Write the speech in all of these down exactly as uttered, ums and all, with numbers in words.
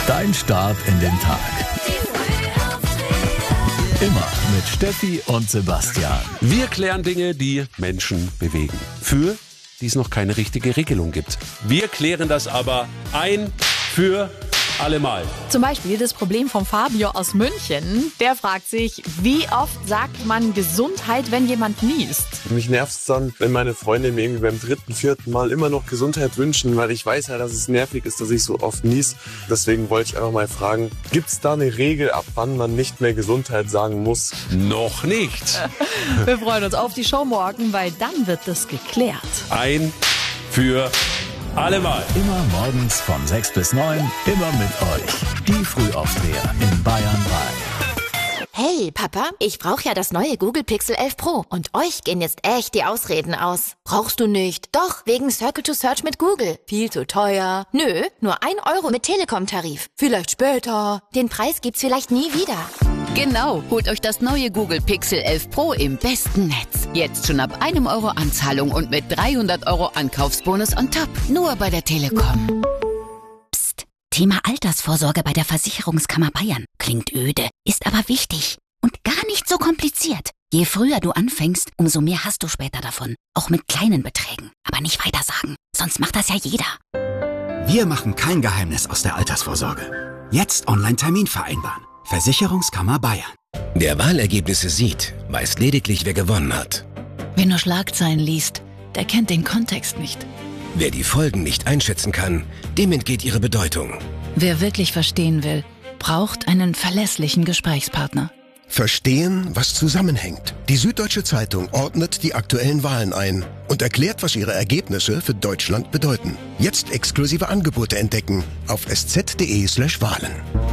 Dein Start in den Tag. Immer mit Steffi und Sebastian. Wir klären Dinge, die Menschen bewegen. Für die es noch keine richtige Regelung gibt. Wir klären das aber ein für allemal. Zum Beispiel das Problem von Fabio aus München. Der fragt sich, wie oft sagt man Gesundheit, wenn jemand niest? Mich nervt es dann, wenn meine Freunde mir irgendwie beim dritten, vierten Mal immer noch Gesundheit wünschen, weil ich weiß ja, dass es nervig ist, dass ich so oft nies. Deswegen wollte ich einfach mal fragen, gibt es da eine Regel, ab wann man nicht mehr Gesundheit sagen muss? Noch nicht. Wir freuen uns auf die Show morgen, weil dann wird das geklärt. Ein für allemal. Immer morgens von sechs bis neun, immer mit euch. Die Frühaufsteher in Bayern drei. Hey, Papa, ich brauche ja das neue Google Pixel elf Pro. Und euch gehen jetzt echt die Ausreden aus. Brauchst du nicht? Doch, wegen Circle to Search mit Google. Viel zu teuer. Nö, nur ein Euro mit Telekom-Tarif. Vielleicht später. Den Preis gibt's vielleicht nie wieder. Genau, holt euch das neue Google Pixel elf Pro im besten Netz. Jetzt schon ab einem Euro Anzahlung und mit dreihundert Euro Ankaufsbonus on top. Nur bei der Telekom. Psst, Thema Altersvorsorge bei der Versicherungskammer Bayern. Klingt öde, ist aber wichtig und gar nicht so kompliziert. Je früher du anfängst, umso mehr hast du später davon. Auch mit kleinen Beträgen. Aber nicht weitersagen, sonst macht das ja jeder. Wir machen kein Geheimnis aus der Altersvorsorge. Jetzt Online-Termin vereinbaren. Versicherungskammer Bayern. Wer Wahlergebnisse sieht, weiß lediglich, wer gewonnen hat. Wer nur Schlagzeilen liest, der kennt den Kontext nicht. Wer die Folgen nicht einschätzen kann, dem entgeht ihre Bedeutung. Wer wirklich verstehen will, braucht einen verlässlichen Gesprächspartner. Verstehen, was zusammenhängt. Die Süddeutsche Zeitung ordnet die aktuellen Wahlen ein und erklärt, was ihre Ergebnisse für Deutschland bedeuten. Jetzt exklusive Angebote entdecken auf sz.de slash Wahlen.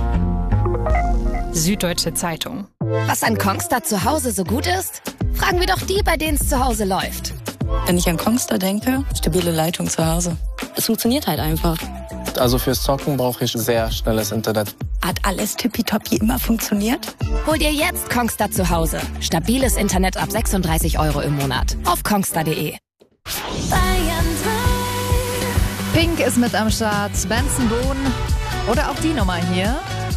Süddeutsche Zeitung. Was an Kongstar zu Hause so gut ist? Fragen wir doch die, bei denen es zu Hause läuft. Wenn ich an Kongstar denke, stabile Leitung zu Hause. Es funktioniert halt einfach. Also fürs Zocken brauche ich sehr schnelles Internet. Hat alles tippitoppi immer funktioniert? Hol dir jetzt Kongstar zu Hause. Stabiles Internet ab sechsunddreißig Euro im Monat. Auf kongstar punkt de. Pink ist mit am Start, Benson Boone oder auch die Nummer hier.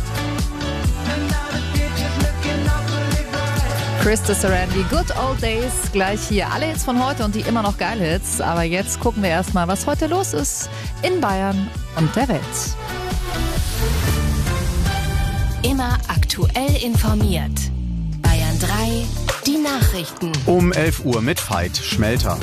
Krista Sarandon, Good Old Days, gleich hier. Alle Hits von heute und die immer noch geile Hits. Aber jetzt gucken wir erstmal, was heute los ist in Bayern und der Welt. Immer aktuell informiert. Bayern drei, die Nachrichten. Um elf Uhr mit Veit Schmelter.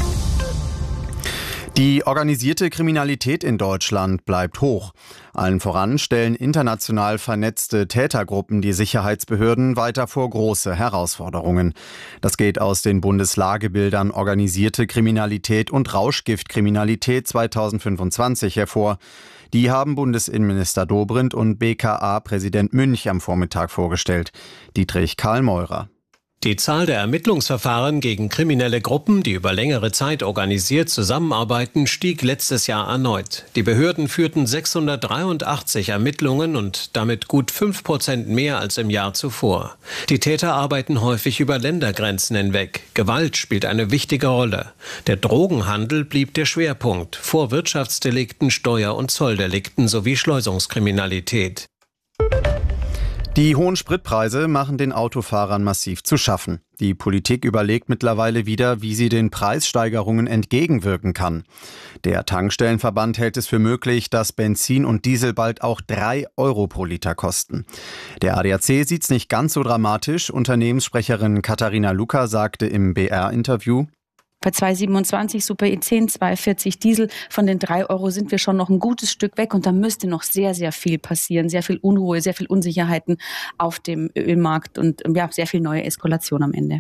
Die organisierte Kriminalität in Deutschland bleibt hoch. Allen voran stellen international vernetzte Tätergruppen die Sicherheitsbehörden weiter vor große Herausforderungen. Das geht aus den Bundeslagebildern Organisierte Kriminalität und Rauschgiftkriminalität zweitausendfünfundzwanzig hervor. Die haben Bundesinnenminister Dobrindt und B K A-Präsident Münch am Vormittag vorgestellt. Dietrich Karl Meurer. Die Zahl der Ermittlungsverfahren gegen kriminelle Gruppen, die über längere Zeit organisiert zusammenarbeiten, stieg letztes Jahr erneut. Die Behörden führten sechshundertdreiundachtzig Ermittlungen und damit gut fünf Prozent mehr als im Jahr zuvor. Die Täter arbeiten häufig über Ländergrenzen hinweg. Gewalt spielt eine wichtige Rolle. Der Drogenhandel blieb der Schwerpunkt, vor Wirtschaftsdelikten, Steuer- und Zolldelikten sowie Schleusungskriminalität. Die hohen Spritpreise machen den Autofahrern massiv zu schaffen. Die Politik überlegt mittlerweile wieder, wie sie den Preissteigerungen entgegenwirken kann. Der Tankstellenverband hält es für möglich, dass Benzin und Diesel bald auch drei Euro pro Liter kosten. Der A D A C sieht's nicht ganz so dramatisch. Unternehmenssprecherin Katharina Luca sagte im B R-Interview: Bei zwei siebenundzwanzig Super E zehn, zwei vierzig Diesel, von den drei Euro sind wir schon noch ein gutes Stück weg und da müsste noch sehr, sehr viel passieren. Sehr viel Unruhe, sehr viel Unsicherheiten auf dem Ölmarkt und ja, sehr viel neue Eskalation am Ende.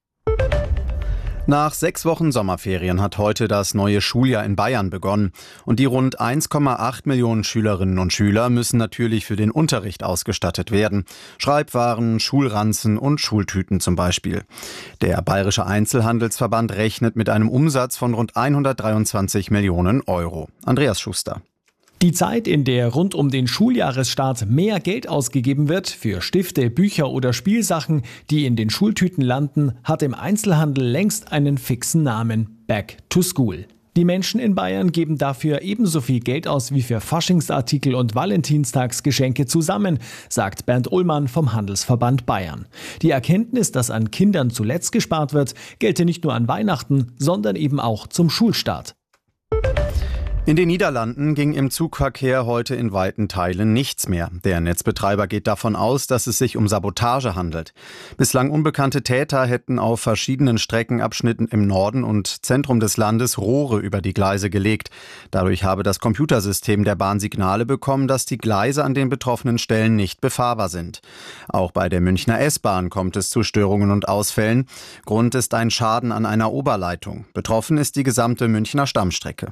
Nach sechs Wochen Sommerferien hat heute das neue Schuljahr in Bayern begonnen. Und die rund eins Komma acht Millionen Schülerinnen und Schüler müssen natürlich für den Unterricht ausgestattet werden. Schreibwaren, Schulranzen und Schultüten zum Beispiel. Der Bayerische Einzelhandelsverband rechnet mit einem Umsatz von rund hundertdreiundzwanzig Millionen Euro. Andreas Schuster. Die Zeit, in der rund um den Schuljahresstart mehr Geld ausgegeben wird für Stifte, Bücher oder Spielsachen, die in den Schultüten landen, hat im Einzelhandel längst einen fixen Namen: Back to School. Die Menschen in Bayern geben dafür ebenso viel Geld aus wie für Faschingsartikel und Valentinstagsgeschenke zusammen, sagt Bernd Ullmann vom Handelsverband Bayern. Die Erkenntnis, dass an Kindern zuletzt gespart wird, gelte nicht nur an Weihnachten, sondern eben auch zum Schulstart. In den Niederlanden ging im Zugverkehr heute in weiten Teilen nichts mehr. Der Netzbetreiber geht davon aus, dass es sich um Sabotage handelt. Bislang unbekannte Täter hätten auf verschiedenen Streckenabschnitten im Norden und Zentrum des Landes Rohre über die Gleise gelegt. Dadurch habe das Computersystem der Bahn Signale bekommen, dass die Gleise an den betroffenen Stellen nicht befahrbar sind. Auch bei der Münchner S-Bahn kommt es zu Störungen und Ausfällen. Grund ist ein Schaden an einer Oberleitung. Betroffen ist die gesamte Münchner Stammstrecke.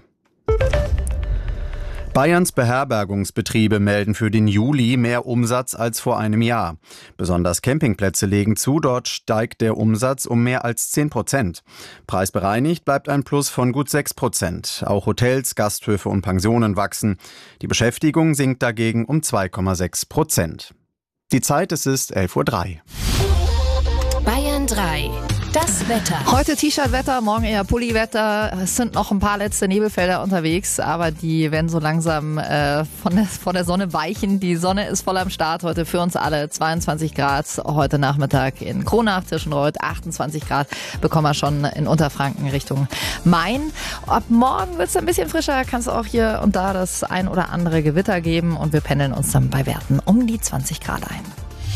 Bayerns Beherbergungsbetriebe melden für den Juli mehr Umsatz als vor einem Jahr. Besonders Campingplätze legen zu, dort steigt der Umsatz um mehr als zehn Prozent. Preisbereinigt bleibt ein Plus von gut sechs Prozent. Auch Hotels, Gasthöfe und Pensionen wachsen. Die Beschäftigung sinkt dagegen um zwei Komma sechs Prozent. Die Zeit, es ist elf Uhr drei. Bayern drei. Das Wetter. Heute T-Shirt-Wetter, morgen eher Pulli-Wetter. Es sind noch ein paar letzte Nebelfelder unterwegs, aber die werden so langsam äh, von, der, von der Sonne weichen. Die Sonne ist voll am Start heute für uns alle. zweiundzwanzig Grad heute Nachmittag in Kronach, Tirschenreuth. achtundzwanzig Grad bekommen wir schon in Unterfranken Richtung Main. Ab morgen wird es ein bisschen frischer, kann es auch hier und da das ein oder andere Gewitter geben und wir pendeln uns dann bei Werten um die zwanzig Grad ein.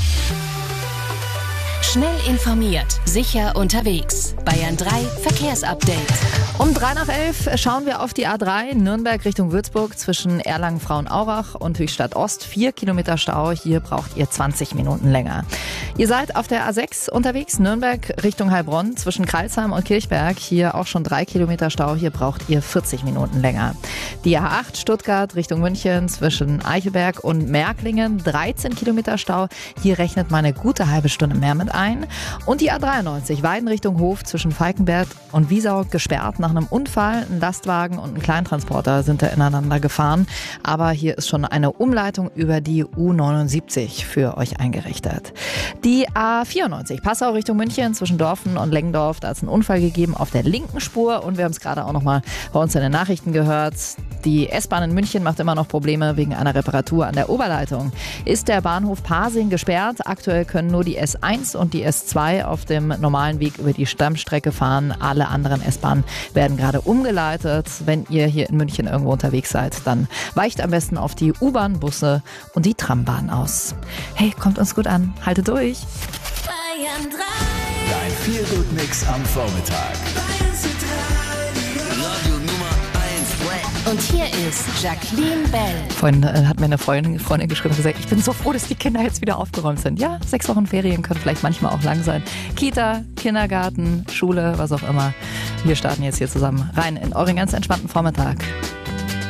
Schnell informiert, sicher unterwegs. Bayern drei Verkehrsupdate. Um drei nach elf schauen wir auf die A drei Nürnberg Richtung Würzburg zwischen Erlangen-Frauenaurach und Höchstadt Ost. Vier Kilometer Stau, hier braucht ihr zwanzig Minuten länger. Ihr seid auf der A sechs unterwegs, Nürnberg Richtung Heilbronn zwischen Crailsheim und Kirchberg. Hier auch schon drei Kilometer Stau, hier braucht ihr vierzig Minuten länger. Die A acht Stuttgart Richtung München zwischen Eichelberg und Märklingen, dreizehn Kilometer Stau. Hier rechnet man eine gute halbe Stunde mehr mit ein. Und die A dreiundneunzig Weiden Richtung Hof zwischen Falkenberg und Wiesau gesperrt nach einem Unfall. Ein Lastwagen und ein Kleintransporter sind da ineinander gefahren. Aber hier ist schon eine Umleitung über die U neunundsiebzig für euch eingerichtet. Die A vierundneunzig Passau Richtung München zwischen Dorfen und Lengendorf. Da ist ein Unfall gegeben auf der linken Spur. Und wir haben es gerade auch noch mal bei uns in den Nachrichten gehört. Die S-Bahn in München macht immer noch Probleme wegen einer Reparatur an der Oberleitung. Ist der Bahnhof Pasing gesperrt? Aktuell können nur die S eins und die S zwei auf dem normalen Weg über die Stammstrecke fahren. Alle anderen S-Bahnen werden gerade umgeleitet. Wenn ihr hier in München irgendwo unterwegs seid, dann weicht am besten auf die U-Bahn, Busse und die Trambahn aus. Hey, kommt uns gut an. Haltet durch. Bayern drei. Dein Feel-Good-Mix am Vormittag. Und hier ist Jacqueline Bell. Vorhin äh, hat mir eine Freundin, Freundin geschrieben und gesagt, ich bin so froh, dass die Kinder jetzt wieder aufgeräumt sind. Ja, sechs Wochen Ferien können vielleicht manchmal auch lang sein. Kita, Kindergarten, Schule, was auch immer. Wir starten jetzt hier zusammen rein in euren ganz entspannten Vormittag.